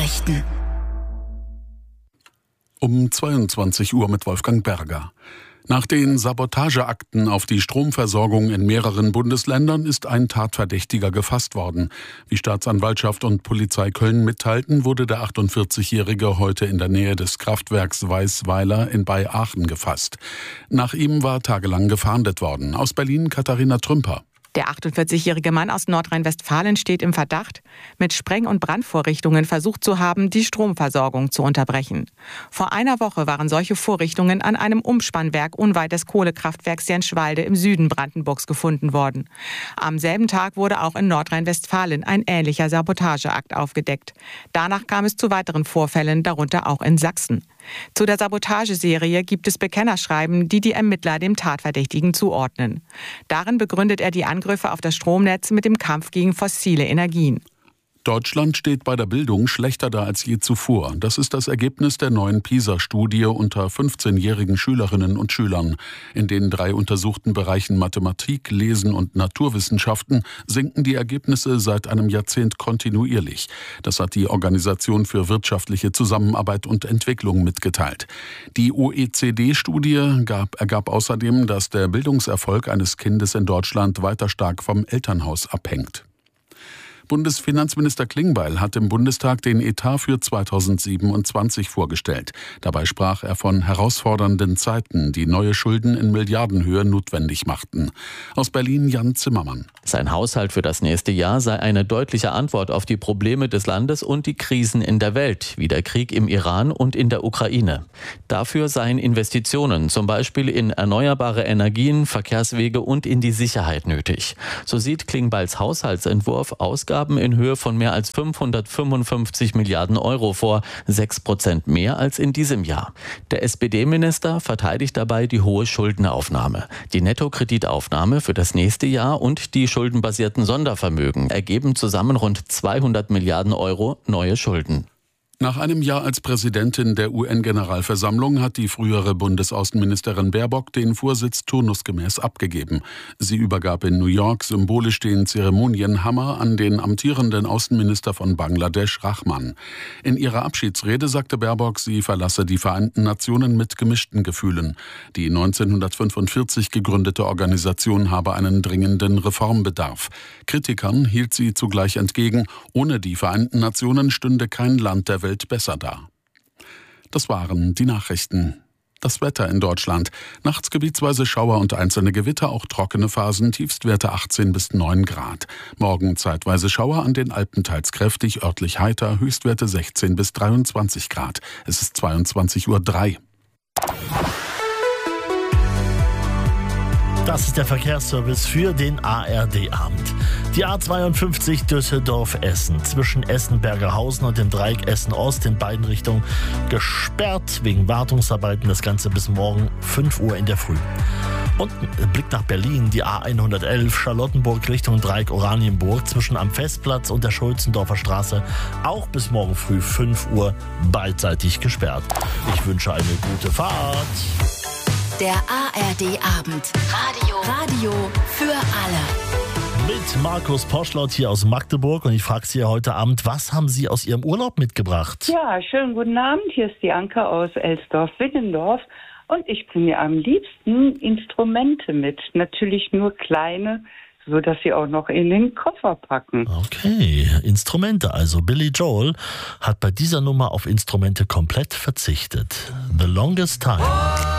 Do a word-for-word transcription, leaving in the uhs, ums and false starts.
Nachrichten. Um zweiundzwanzig Uhr mit Wolfgang Berger. Nach den Sabotageakten auf die Stromversorgung in mehreren Bundesländern ist ein Tatverdächtiger gefasst worden. Wie Staatsanwaltschaft und Polizei Köln mitteilten, wurde der achtundvierzigjährige heute in der Nähe des Kraftwerks Weißweiler in bei Aachen gefasst. Nach ihm war tagelang gefahndet worden. Aus Berlin Katharina Trümper. Der achtundvierzigjährige Mann aus Nordrhein-Westfalen steht im Verdacht, mit Spreng- und Brandvorrichtungen versucht zu haben, die Stromversorgung zu unterbrechen. Vor einer Woche waren solche Vorrichtungen an einem Umspannwerk unweit des Kohlekraftwerks Jenschwalde im Süden Brandenburgs gefunden worden. Am selben Tag wurde auch in Nordrhein-Westfalen ein ähnlicher Sabotageakt aufgedeckt. Danach kam es zu weiteren Vorfällen, darunter auch in Sachsen. Zu der Sabotageserie gibt es Bekennerschreiben, die die Ermittler dem Tatverdächtigen zuordnen. Darin begründet er die Angriffe auf das Stromnetz mit dem Kampf gegen fossile Energien. Deutschland steht bei der Bildung schlechter da als je zuvor. Das ist das Ergebnis der neuen PISA-Studie unter fünfzehnjährigen Schülerinnen und Schülern. In den drei untersuchten Bereichen Mathematik, Lesen und Naturwissenschaften sinken die Ergebnisse seit einem Jahrzehnt kontinuierlich. Das hat die Organisation für wirtschaftliche Zusammenarbeit und Entwicklung mitgeteilt. Die O E C D-Studie gab, ergab außerdem, dass der Bildungserfolg eines Kindes in Deutschland weiter stark vom Elternhaus abhängt. Bundesfinanzminister Klingbeil hat im Bundestag den Etat für zweitausendsiebenundzwanzig vorgestellt. Dabei sprach er von herausfordernden Zeiten, die neue Schulden in Milliardenhöhe notwendig machten. Aus Berlin Jan Zimmermann. Sein Haushalt für das nächste Jahr sei eine deutliche Antwort auf die Probleme des Landes und die Krisen in der Welt, wie der Krieg im Iran und in der Ukraine. Dafür seien Investitionen, zum Beispiel in erneuerbare Energien, Verkehrswege und in die Sicherheit nötig. So sieht Klingbeils Haushaltsentwurf Ausgaben in Höhe von mehr als fünfhundertfünfundfünfzig Milliarden Euro vor, sechs Prozent mehr als in diesem Jahr. Der S P D-Minister verteidigt dabei die hohe Schuldenaufnahme. Die Nettokreditaufnahme für das nächste Jahr und die schuldenbasierten Sondervermögen ergeben zusammen rund zweihundert Milliarden Euro neue Schulden. Nach einem Jahr als Präsidentin der U N-Generalversammlung hat die frühere Bundesaußenministerin Baerbock den Vorsitz turnusgemäß abgegeben. Sie übergab in New York symbolisch den Zeremonienhammer an den amtierenden Außenminister von Bangladesch, Rahman. In ihrer Abschiedsrede sagte Baerbock, sie verlasse die Vereinten Nationen mit gemischten Gefühlen. Die neunzehnhundertfünfundvierzig gegründete Organisation habe einen dringenden Reformbedarf. Kritikern hielt sie zugleich entgegen, ohne die Vereinten Nationen stünde kein Land der Welt besser da. Das waren die Nachrichten. Das Wetter in Deutschland. Nachts gebietsweise Schauer und einzelne Gewitter, auch trockene Phasen, Tiefstwerte achtzehn bis neun Grad. Morgen zeitweise Schauer, an den Alpen teils kräftig, örtlich heiter, Höchstwerte sechzehn bis dreiundzwanzig Grad. Es ist zweiundzwanzig Uhr drei. Das ist der Verkehrsservice für den A R D-Abend. Die A zweiundfünfzig Düsseldorf-Essen zwischen Essen-Bergerhausen und dem Dreieck Essen-Ost in beiden Richtungen gesperrt wegen Wartungsarbeiten. Das Ganze bis morgen fünf Uhr in der Früh. Und ein Blick nach Berlin, die A hundertelf Charlottenburg Richtung Dreieck Oranienburg zwischen am Festplatz und der Schulzendorfer Straße auch bis morgen früh fünf Uhr beidseitig gesperrt. Ich wünsche eine gute Fahrt. Der A R D-Abend. Radio. Radio für alle. Mit Markus Poschlott hier aus Magdeburg. Und ich frage Sie heute Abend, was haben Sie aus Ihrem Urlaub mitgebracht? Ja, schönen guten Abend. Hier ist die Anke aus Elsdorf-Wittendorf. Und ich bringe am liebsten Instrumente mit. Natürlich nur kleine, so dass sie auch noch in den Koffer packen. Okay, Instrumente also. Billy Joel hat bei dieser Nummer auf Instrumente komplett verzichtet. The Longest Time.